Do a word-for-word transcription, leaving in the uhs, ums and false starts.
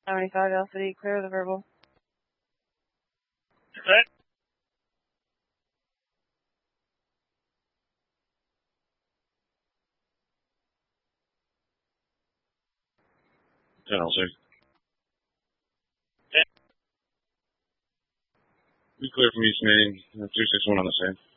seventy-five L C D, clear the verbal. Set. ten L C. Set. Be clear from East Main, two six one on the same.